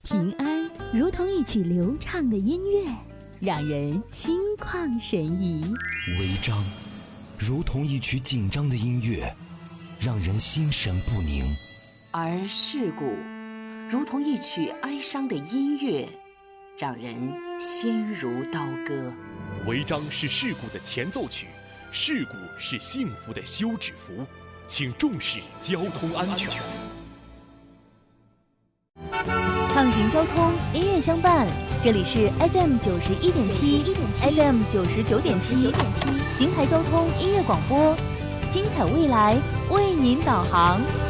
平安如同一曲流畅的音乐，让人心旷神怡； 违章如同一曲紧张的音乐，让人心神不宁； 而事故如同一曲哀伤的音乐，让人心如刀割。 违章是事故的前奏曲，事故是幸福的休止符，请重视交通安全。 畅行交通，音乐相伴，这里是 FM 91.7 FM 99.7邢台交通音乐广播，精彩未来为您导航。